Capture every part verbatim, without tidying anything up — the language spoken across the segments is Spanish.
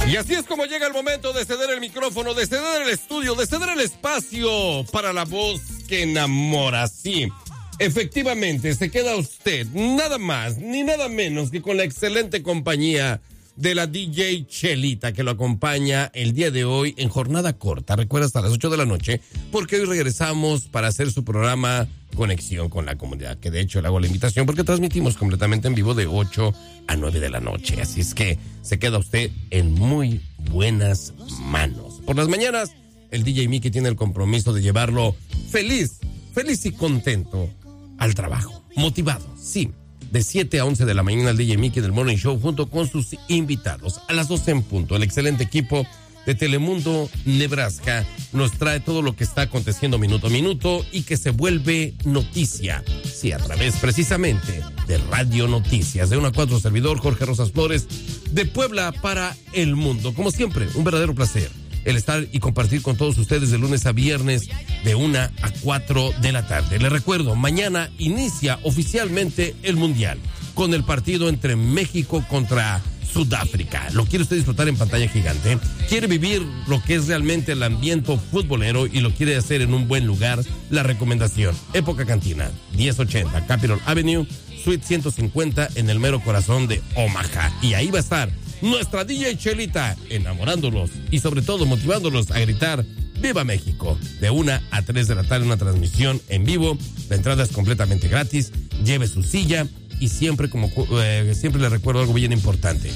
Y así es como llega el momento de ceder el micrófono, de ceder el estudio, de ceder el espacio para la voz que enamora. Sí, efectivamente, se queda usted nada más ni nada menos que con la excelente compañía de la D J Chelita, que lo acompaña el día de hoy en jornada corta. Recuerda, hasta las ocho de la noche, porque hoy regresamos para hacer su programa Conexión con la Comunidad, que de hecho le hago la invitación porque transmitimos completamente en vivo de ocho a nueve de la noche. Así es que se queda usted en muy buenas manos. Por las mañanas, el D J Mickey tiene el compromiso de llevarlo feliz, feliz y contento al trabajo. Motivado, sí. De siete a once de la mañana, el D J Mickey del Morning Show junto con sus invitados. A las doce en punto, el excelente equipo de Telemundo Nebraska nos trae todo lo que está aconteciendo minuto a minuto y que se vuelve noticia. Sí, a través precisamente de Radio Noticias. De uno a cuatro, servidor Jorge Rosas Flores, de Puebla para el mundo. Como siempre, un verdadero placer el estar y compartir con todos ustedes de lunes a viernes de una a cuatro de la tarde. Les recuerdo, mañana inicia oficialmente el Mundial con el partido entre México contra Sudáfrica. ¿Lo quiere usted disfrutar en pantalla gigante? ¿Quiere vivir lo que es realmente el ambiente futbolero y lo quiere hacer en un buen lugar? La recomendación, Época Cantina, diez ochenta Capitol Avenue, Suite ciento cincuenta, en el mero corazón de Omaha. Y ahí va a estar nuestra D J Chelita, enamorándolos y sobre todo motivándolos a gritar ¡Viva México! De una a tres de la tarde, una transmisión en vivo. La entrada es completamente gratis. Lleve su silla y siempre, como eh, siempre le recuerdo algo bien importante.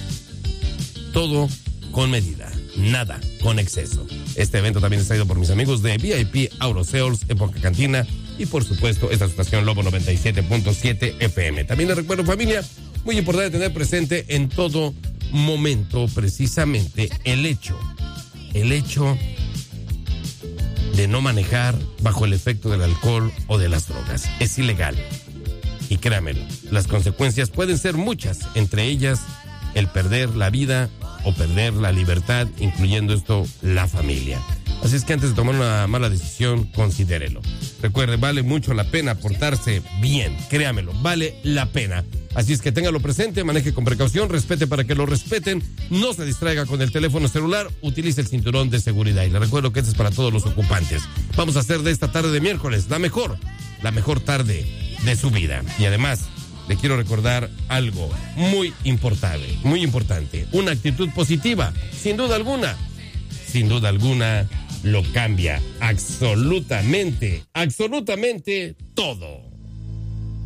Todo con medida, nada con exceso. Este evento también es traído por mis amigos de V I P Aurosales, Época Cantina y por supuesto esta estación Lobo noventa y siete punto siete F M. También les recuerdo, familia, muy importante tener presente en todo momento precisamente el hecho, el hecho de no manejar bajo el efecto del alcohol o de las drogas. Es ilegal. Y créamelo, las consecuencias pueden ser muchas, entre ellas el perder la vida o perder la libertad, incluyendo esto la familia. Así es que antes de tomar una mala decisión, considérelo. Recuerde, vale mucho la pena portarse bien, créamelo, vale la pena. Así es que téngalo presente, maneje con precaución, respete para que lo respeten, no se distraiga con el teléfono celular, utilice el cinturón de seguridad. Y le recuerdo que este es para todos los ocupantes. Vamos a hacer de esta tarde de miércoles la mejor, la mejor tarde de su vida. Y además, le quiero recordar algo muy importante, muy importante. Una actitud positiva, sin duda alguna, sin duda alguna, lo cambia absolutamente, absolutamente todo.